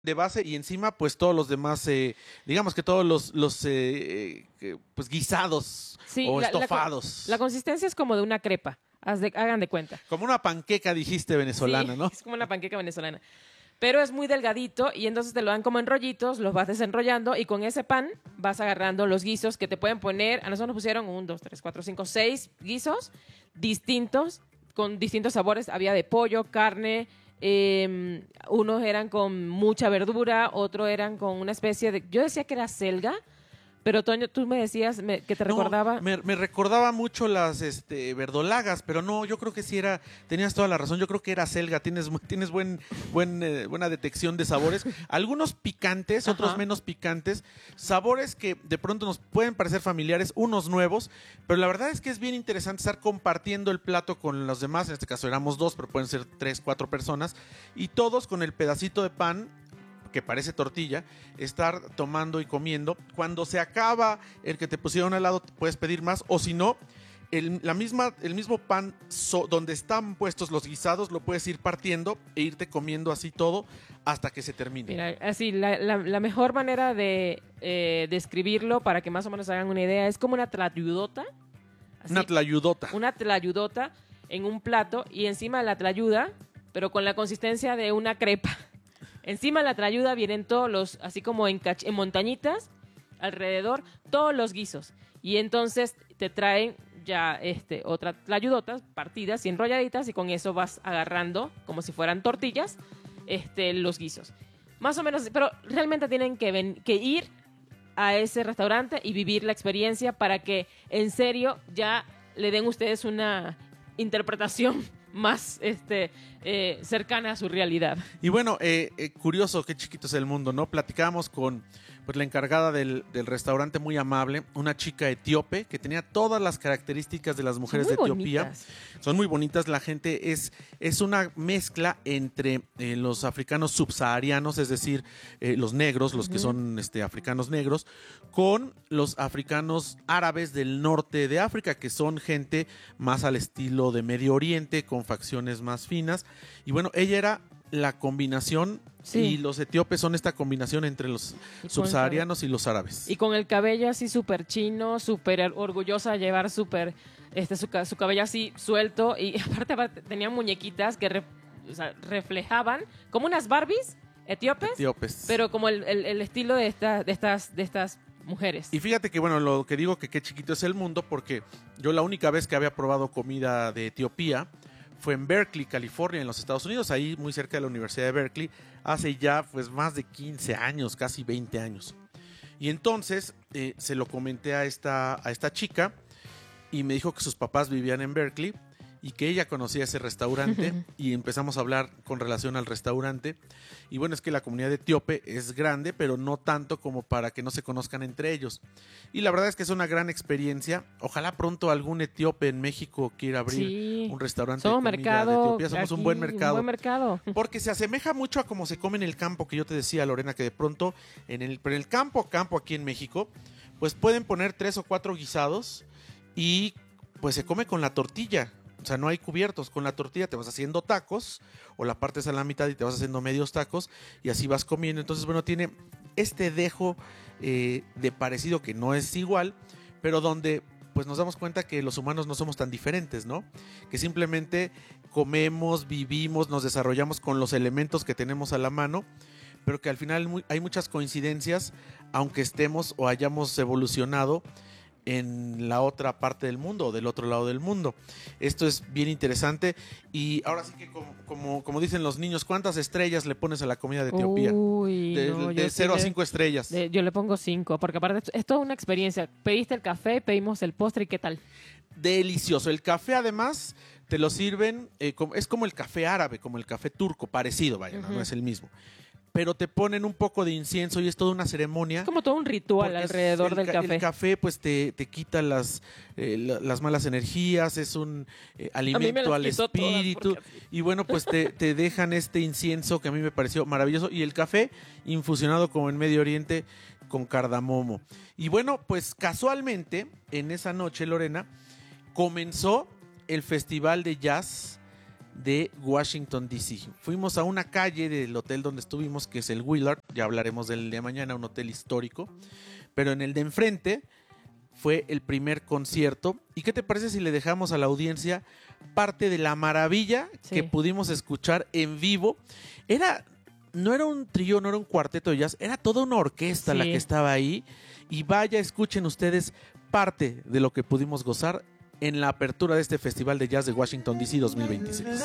de base y encima pues todos los demás, digamos que todos pues guisados Sí, o estofados. la consistencia es como de una crepa, hagan de cuenta. Como una panqueca, dijiste, venezolana, Sí, ¿no? es como una panqueca venezolana. Pero es muy delgadito y entonces te lo dan como en rollitos, los vas desenrollando y con ese pan vas agarrando los guisos que te pueden poner. A nosotros nos pusieron 1, 2, 3, 4, 5, 6 guisos distintos, con distintos sabores. Había de pollo, carne, unos eran con mucha verdura, otros eran con una especie de... Yo decía que era selga, pero Toño, tú me decías que te recordaba... No, me recordaba mucho las verdolagas, pero no, yo creo que sí era, tenías toda la razón, yo creo que era selga, tienes buena detección de sabores, algunos picantes, otros menos picantes, sabores que de pronto nos pueden parecer familiares, unos nuevos, pero la verdad es que es bien interesante estar compartiendo el plato con los demás, en este caso éramos 2, pero pueden ser 3, 4 personas, y todos con el pedacito de pan que parece tortilla, estar tomando y comiendo. Cuando se acaba el que te pusieron al lado, puedes pedir más, o si no, el mismo pan donde están puestos los guisados, lo puedes ir partiendo e irte comiendo así todo hasta que se termine. Mira, así, la mejor manera de describirlo, para que más o menos hagan una idea, es como una tlayudota. Así, una tlayudota. Una tlayudota en un plato y encima de la tlayuda, pero con la consistencia de una crepa. Encima de la tlayuda vienen todos los, así como en montañitas, alrededor, todos los guisos. Y entonces te traen ya otra tlayudotas partidas y enrolladitas y con eso vas agarrando, como si fueran tortillas, los guisos. Más o menos, pero realmente tienen que ir a ese restaurante y vivir la experiencia para que en serio ya le den ustedes una interpretación más cercana a su realidad. Y bueno, curioso, qué chiquito es el mundo, ¿no? Platicábamos con pues, la encargada del restaurante, muy amable, una chica etíope que tenía todas las características de las mujeres de Etiopía. Bonitas. Son muy bonitas, la gente es una mezcla entre los africanos subsaharianos, es decir, los negros, los que son africanos negros, con los africanos árabes del norte de África, que son gente más al estilo de Medio Oriente, con facciones más finas. Y bueno, ella era la combinación, sí. Y los etíopes son esta combinación entre los subsaharianos y los árabes. Y con el cabello así súper chino, súper orgullosa de llevar súper su cabello así suelto. Y aparte tenían muñequitas que reflejaban como unas Barbies etíopes, pero como el estilo de estas mujeres. Y fíjate que, bueno, lo que digo que qué chiquito es el mundo, porque yo la única vez que había probado comida de Etiopía fue en Berkeley, California, en los Estados Unidos, ahí muy cerca de la Universidad de Berkeley, hace ya pues más de 15 años, casi 20 años. Y entonces se lo comenté a esta chica y me dijo que sus papás vivían en Berkeley y que ella conocía ese restaurante y empezamos a hablar con relación al restaurante. Y bueno, es que la comunidad etíope es grande, pero no tanto como para que no se conozcan entre ellos. Y la verdad es que es una gran experiencia. Ojalá pronto algún etíope en México quiera abrir un restaurante Somos de comida de Etiopía. Somos aquí, un buen mercado. Un buen mercado. Porque se asemeja mucho a cómo se come en el campo, que yo te decía, Lorena, que de pronto en el campo aquí en México, pues pueden poner 3 o 4 guisados y pues se come con la tortilla. O sea, no hay cubiertos. Con la tortilla te vas haciendo tacos o la partes a la mitad y te vas haciendo medios tacos y así vas comiendo. Entonces, bueno, tiene este dejo de parecido que no es igual, pero donde pues nos damos cuenta que los humanos no somos tan diferentes, ¿no? Que simplemente comemos, vivimos, nos desarrollamos con los elementos que tenemos a la mano, pero que al final hay muchas coincidencias, aunque estemos o hayamos evolucionado en la otra parte del mundo o del otro lado del mundo. Esto es bien interesante y ahora sí que como dicen los niños, ¿cuántas estrellas le pones a la comida de Etiopía? Uy, de 0 a 5 estrellas. Yo le pongo 5, porque aparte es toda una experiencia. Pediste el café, pedimos el postre y ¿qué tal? Delicioso. El café además te lo sirven, es como el café árabe, como el café turco, parecido, vaya, no es el mismo. Pero te ponen un poco de incienso y es toda una ceremonia. Es como todo un ritual alrededor del café. El café pues te quita las malas energías, es un alimento al espíritu. Y bueno, pues te dejan este incienso que a mí me pareció maravilloso. Y el café infusionado como en Medio Oriente con cardamomo. Y bueno, pues casualmente en esa noche, Lorena, comenzó el festival de jazz de Washington, D.C. Fuimos a una calle del hotel donde estuvimos, que es el Willard, ya hablaremos del de mañana, un hotel histórico, pero en el de enfrente fue el primer concierto. ¿Y qué te parece si le dejamos a la audiencia parte de la maravilla que pudimos escuchar en vivo? No era un trío, no era un cuarteto de jazz, era toda una orquesta la que estaba ahí. Y vaya, escuchen ustedes parte de lo que pudimos gozar en la apertura de este Festival de Jazz de Washington, D.C. 2026.